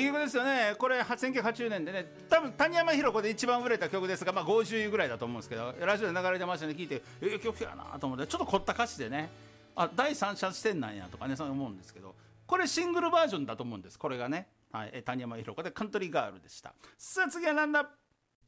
いい曲ですよね。これ1980年でね、多分谷山ひろ子で一番売れた曲ですが、50位ぐらいだと思うんですけど、ラジオで流れてましたね。聞いて曲やなと思って、ちょっと凝った歌詞でね、第三者視点なんやとかね、そう思うんですけど、これシングルバージョンだと思うんです。これがね、はい、谷山ひろ子でカントリーガールでした。さあ次はなんだ。